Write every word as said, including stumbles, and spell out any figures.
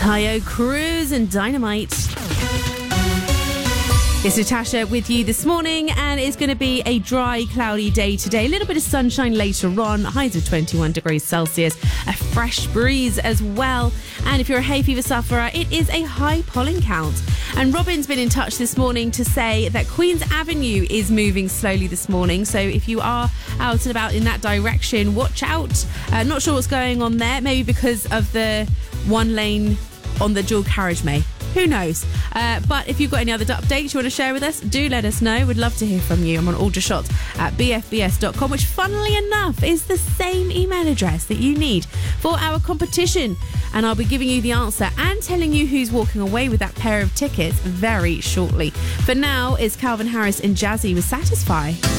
Tayo Cruz and Dynamite. It's Natasha with you this morning, and it's going to be a dry, cloudy day today. A little bit of sunshine later on, highs of twenty-one degrees Celsius, a fresh breeze as well. And if you're a hay fever sufferer, it is a high pollen count. And Robin's been in touch this morning to say that Queen's Avenue is moving slowly this morning. So if you are out and about in that direction, watch out. Uh, not sure what's going on there, maybe because of the one lane on the dual carriageway. Who knows? Uh, but if you've got any other updates you want to share with us, do let us know. We'd love to hear from you. I'm on aldershot at b f b s dot com, which funnily enough is the same email address that you need for our competition. And I'll be giving you the answer and telling you who's walking away with that pair of tickets very shortly. For now, it's Calvin Harris and Jazzy with Satisfy.